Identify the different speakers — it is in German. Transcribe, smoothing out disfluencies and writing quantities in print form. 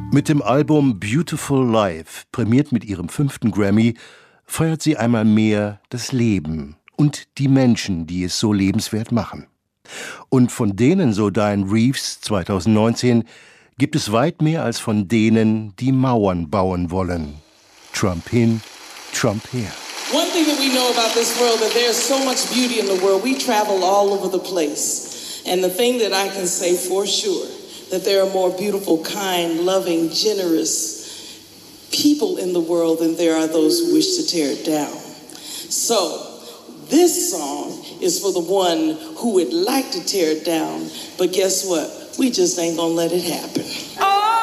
Speaker 1: Mit dem Album Beautiful Life, prämiert mit ihrem 5. Grammy, feiert sie einmal mehr das Leben und die Menschen, die es so lebenswert machen. Und von denen, so Diane Reeves 2019, gibt es weit mehr als von denen, die Mauern bauen wollen. Trump hin, Trump her.
Speaker 2: One thing that we know about this world, that there's so much beauty in the world. We travel all over the place. And the thing that I can say for sure, that there are more beautiful, kind, loving, generous people in the world than there are those who wish to tear it down. So, this song is for the one who would like to tear it down, but guess what? We just ain't gonna let it happen.